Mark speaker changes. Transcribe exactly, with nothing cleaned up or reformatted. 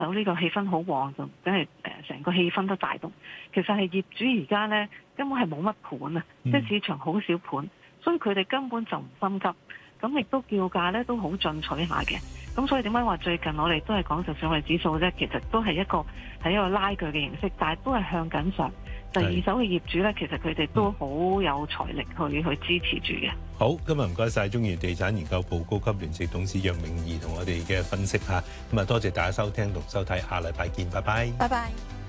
Speaker 1: 有呢個氣氛好旺，就梗係誒成個氣氛都帶動。其實係業主而家咧根本係冇乜盤啊，即係市場好少盤，所以佢哋根本就唔心急，咁亦都叫價咧都好進取下嘅。咁所以點解話最近我哋都係講就上位指數咧，其實都係一個係一個拉鋸嘅形式，但係都係向緊上。第二手嘅業主咧，其實佢哋都好有財力去去支持住嘅。
Speaker 2: 好，今日唔該晒中原地產研究部高級聯席董事楊明儀同我哋嘅分析嚇，咁啊多謝大家收聽同收睇，下禮拜見，拜拜。
Speaker 3: 拜拜。